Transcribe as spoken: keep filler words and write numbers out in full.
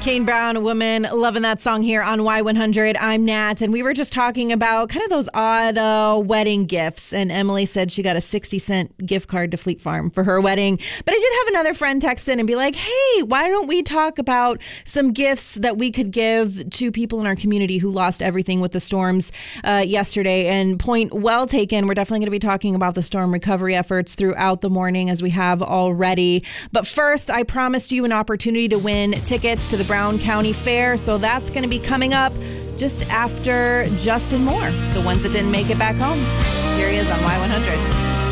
Kane Brown, Woman, loving that song here on Y one hundred. I'm Nat, and we were just talking about kind of those odd uh, wedding gifts, and Emily said she got a sixty cent gift card to Fleet Farm for her wedding. But I did have another friend text in and be like, hey, why don't we talk about some gifts that we could give to people in our community who lost everything with the storms uh, yesterday? And point well taken. We're definitely going to be talking about the storm recovery efforts throughout the morning, as we have already. But first, I promised you an opportunity to win tickets to the Brown County Fair, so that's going to be coming up just after Justin Moore, the ones that didn't make it back home. Here he is on Y one hundred.